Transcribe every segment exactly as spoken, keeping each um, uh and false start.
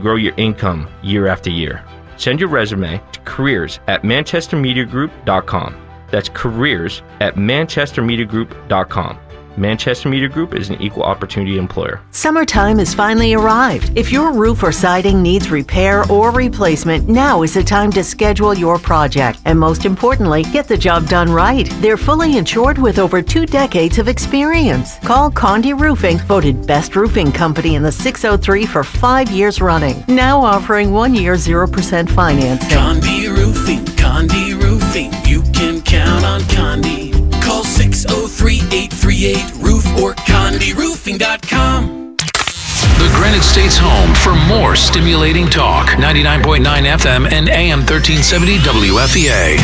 grow your income year after year. Send your resume to careers at manchester media group dot com. That's careers at manchester media group dot com. Manchester Media Group is an equal opportunity employer. Summertime has finally arrived. If your roof or siding needs repair or replacement, now is the time to schedule your project. And most importantly, get the job done right. They're fully insured with over two decades of experience. Call Condi Roofing, voted best roofing company in the six oh three for five years running. Now offering one year zero percent financing. Condi Roofing, Condi Roofing. You can count on Condi. Call six oh three, eight three eight, roof or condi roofing dot com. The Granite State's home for more stimulating talk. ninety-nine point nine F M and A M thirteen seventy W F E A.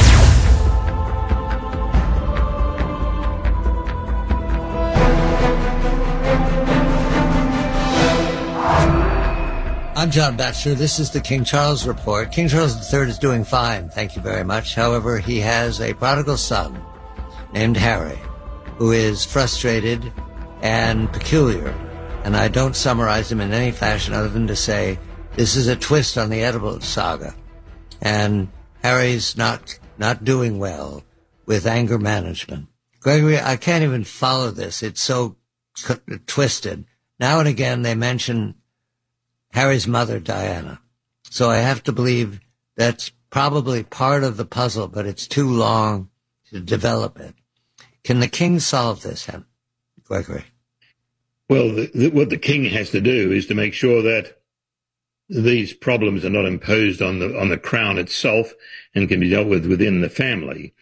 I'm John Batchelor. This is the King Charles Report. King Charles the Third is doing fine, thank you very much. However, he has a prodigal son named Harry, who is frustrated and peculiar. And I don't summarize him in any fashion other than to say this is a twist on the Edible saga. And Harry's not not doing well with anger management. Gregory, I can't even follow this. It's so c- twisted. Now and again they mention Harry's mother, Diana. So I have to believe that's probably part of the puzzle, but it's too long to develop it. Can the king solve this, Gregory? Well, the, the, what the king has to do is to make sure that these problems are not imposed on the on the crown itself and can be dealt with within the family.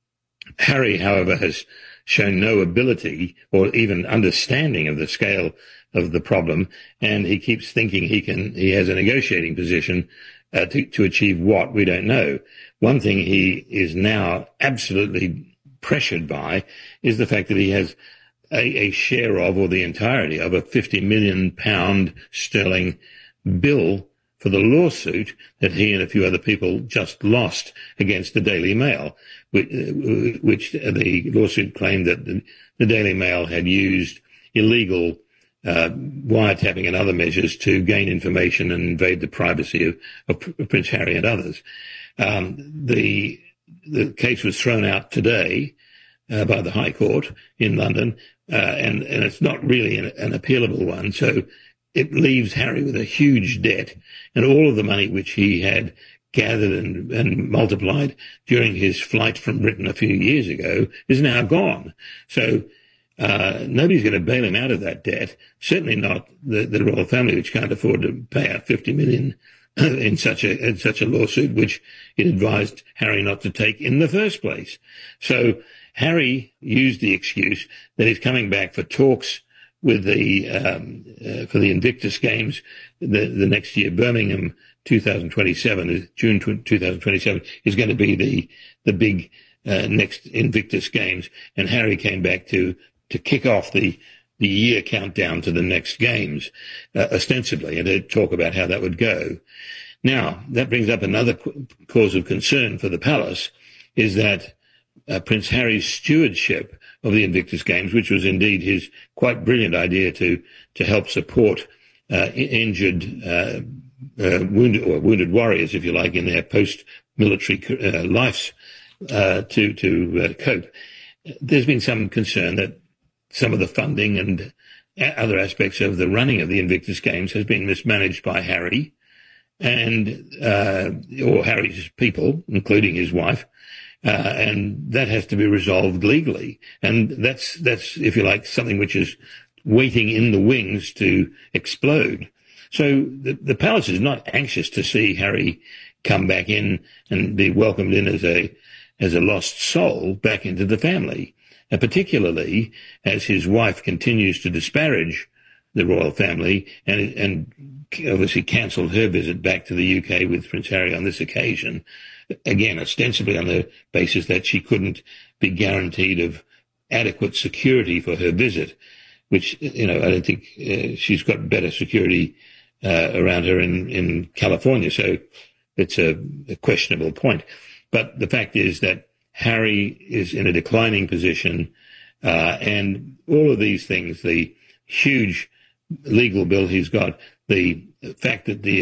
Harry, however, has shown no ability or even understanding of the scale of the problem, and he keeps thinking he can. He has a negotiating position uh, to, to achieve what we don't know. One thing he is now absolutely pressured by is the fact that he has a, a share of, or the entirety of, a fifty million pound sterling bill for the lawsuit that he and a few other people just lost against the Daily Mail, which, which the lawsuit claimed that the, the Daily Mail had used illegal uh, wiretapping and other measures to gain information and invade the privacy of, of Prince Harry and others. Um, the The case was thrown out today uh, by the High Court in London, uh, and, and it's not really an, an appealable one. So it leaves Harry with a huge debt, and all of the money which he had gathered and, and multiplied during his flight from Britain a few years ago is now gone. So uh, nobody's going to bail him out of that debt, certainly not the, the royal family, which can't afford to pay out fifty million in such a in such a lawsuit, which it advised Harry not to take in the first place. So Harry used the excuse that he's coming back for talks with the um, uh, for the Invictus Games the, the next year. Birmingham twenty twenty-seven, June twenty twenty-seven, is going to be the the big uh, next Invictus Games, and Harry came back to to kick off the the year countdown to the next games, uh, ostensibly, and to talk about how that would go. Now, that brings up another qu- cause of concern for the palace, is that uh, Prince Harry's stewardship of the Invictus Games, which was indeed his quite brilliant idea to to help support uh, injured, uh, uh, wounded, or wounded warriors, if you like, in their post-military uh, lives uh, to, to uh, cope. There's been some concern that some of the funding and other aspects of the running of the Invictus Games has been mismanaged by Harry and uh, or Harry's people, including his wife, uh, and that has to be resolved legally. And that's that's if you like something which is waiting in the wings to explode. So the, the palace is not anxious to see Harry come back in and be welcomed in as a as a lost soul back into the family. And particularly as his wife continues to disparage the royal family and, and obviously cancelled her visit back to the U K with Prince Harry on this occasion, again, ostensibly on the basis that she couldn't be guaranteed of adequate security for her visit, which, you know, I don't think uh, she's got better security uh, around her in, in California. So it's a, a questionable point. But the fact is that Harry is in a declining position, uh, and all of these things, the huge legal bill he's got, the fact that the